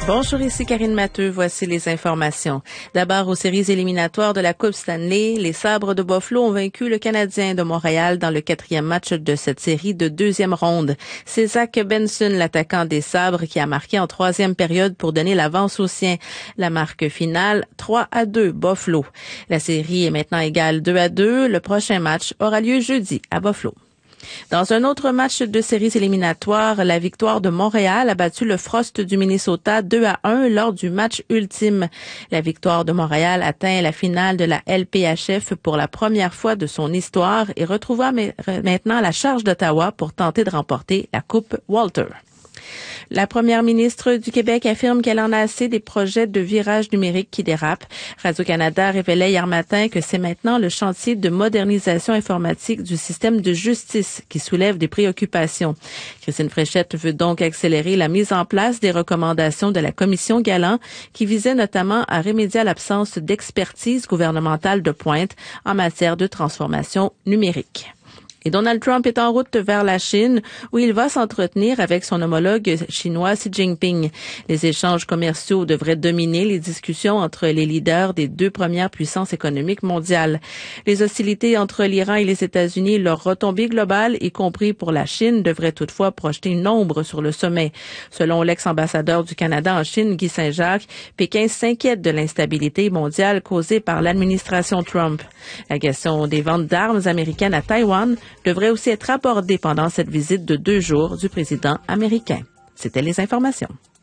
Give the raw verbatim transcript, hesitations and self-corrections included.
Bonjour, ici Karine Matteux. Voici les informations. D'abord, aux séries éliminatoires de la Coupe Stanley, les Sabres de Buffalo ont vaincu le Canadien de Montréal dans le quatrième match de cette série de deuxième ronde. C'est Zach Benson, l'attaquant des Sabres, qui a marqué en troisième période pour donner l'avance aux siens. La marque finale, trois à deux, Buffalo. La série est maintenant égale deux à deux. Le prochain match aura lieu jeudi à Buffalo. Dans un autre match de séries éliminatoires, la victoire de Montréal a battu le Frost du Minnesota deux à un lors du match ultime. La victoire de Montréal atteint la finale de la L P H F pour la première fois de son histoire et retrouvera maintenant la charge d'Ottawa pour tenter de remporter la Coupe Walter. La première ministre du Québec affirme qu'elle en a assez des projets de virage numérique qui dérapent. Radio-Canada révélait hier matin que c'est maintenant le chantier de modernisation informatique du système de justice qui soulève des préoccupations. Christine Fréchette veut donc accélérer la mise en place des recommandations de la commission Galland qui visait notamment à remédier à l'absence d'expertise gouvernementale de pointe en matière de transformation numérique. Et Donald Trump est en route vers la Chine, où il va s'entretenir avec son homologue chinois Xi Jinping. Les échanges commerciaux devraient dominer les discussions entre les leaders des deux premières puissances économiques mondiales. Les hostilités entre l'Iran et les États-Unis et leur retombée globale, y compris pour la Chine, devraient toutefois projeter une ombre sur le sommet. Selon l'ex-ambassadeur du Canada en Chine, Guy Saint-Jacques, Pékin s'inquiète de l'instabilité mondiale causée par l'administration Trump. La question des ventes d'armes américaines à Taïwan devrait aussi être abordé pendant cette visite de deux jours du président américain. C'était les informations.